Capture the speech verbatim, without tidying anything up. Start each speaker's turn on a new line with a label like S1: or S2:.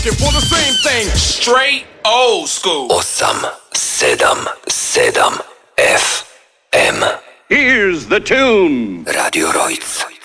S1: looking for the same thing.
S2: Straight old school.
S3: osam sedam sedam F M.
S4: Here's the tune.
S3: Radio Rojc.